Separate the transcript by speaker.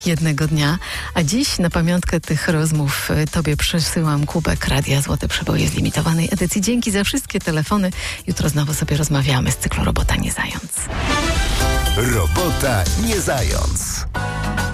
Speaker 1: jednego dnia. A dziś na pamiątkę tych rozmów Tobie przesyłam kubek Radia Złote Przeboje z limitowanej edycji. Dzięki za wszystkie telefony. Jutro znowu sobie rozmawiamy z cyklu Robota nie zając.
Speaker 2: Robota nie zając.